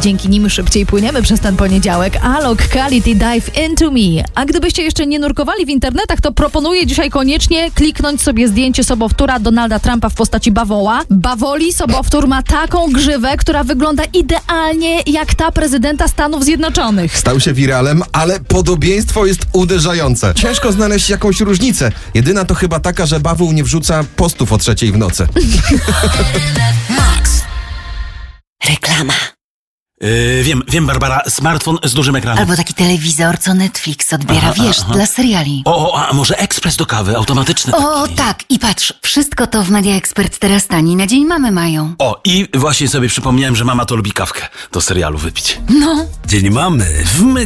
Dzięki nim szybciej płyniemy przez ten poniedziałek. Alok, Quality Dive Into Me. A gdybyście jeszcze nie nurkowali w internetach, to proponuję dzisiaj koniecznie kliknąć sobie zdjęcie sobowtóra Donalda Trumpa w postaci bawoła. Bawoli sobowtór ma taką grzywę, która wygląda idealnie jak ta prezydenta Stanów Zjednoczonych. Stał się wiralem, ale podobieństwo jest uderzające. Ciężko znaleźć jakąś różnicę. Jedyna to chyba taka, że bawół nie wrzuca postów o 3:00 w nocy. Reklama. Wiem, Barbara, smartfon z dużym ekranem. Albo taki telewizor, co Netflix odbiera, dla seriali. A może ekspres do kawy, automatyczny O, taki. tak, i patrz, wszystko to w Media Expert teraz taniej na Dzień Mamy mają. I właśnie sobie przypomniałem, że mama to lubi kawkę do serialu wypić. No. Dzień Mamy w